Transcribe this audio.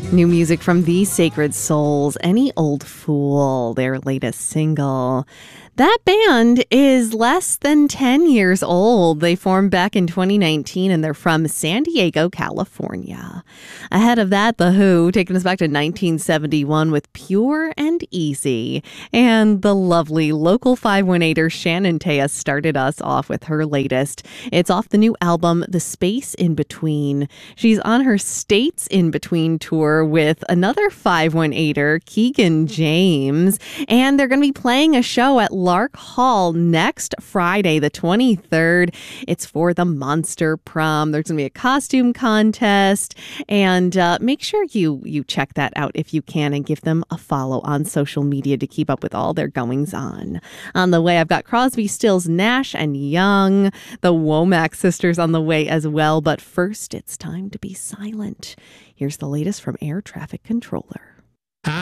New music from The Sacred Souls, Any Old Fool, their latest single. That band is less than 10 years old. They formed back in 2019 and they're from San Diego, California. Ahead of that, The Who, taking us back to 1971 with Pure and Easy. And the lovely local 518er Shannon Taya started us off with her latest. It's off the new album, The Space in Between. She's on her States in Between tour with another 518er, Keegan James. And they're going to be playing a show at Lark Hall next Friday, the 23rd. It's for the Monster Prom. There's going to be a costume contest. And make sure you check that out if you can and give them a follow on social media to keep up with all their goings on. On the way, I've got Crosby, Stills, Nash and Young, the Womack sisters on the way as well. But first, it's time to be silent. Here's the latest from Air Traffic Controller.